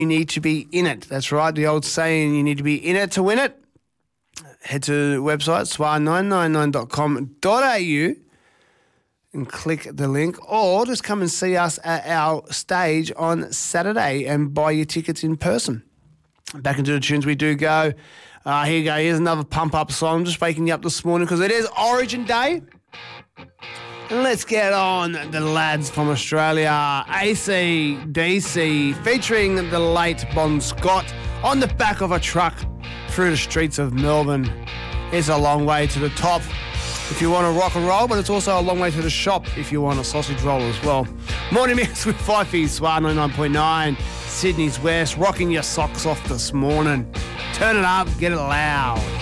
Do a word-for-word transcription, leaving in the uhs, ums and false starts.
You need to be in it. That's right, the old saying, you need to be in it to win it. Head to the website, S W A nine nine nine dot com dot a u and click the link, or just come and see us at our stage on Saturday and buy your tickets in person. Back into the tunes we do go. Uh, here you go. Here's another pump-up song. I'm just waking you up this morning because it is Origin Day. And let's get on the lads from Australia. A C D C featuring the late Bon Scott on the back of a truck through the streets of Melbourne. It's a long way to the top if you want to rock and roll, but it's also a long way to the shop if you want a sausage roll as well. Morning Mix with Fifey, S W A ninety-nine point nine, Sydney's West, rocking your socks off this morning. Turn it up, get it loud.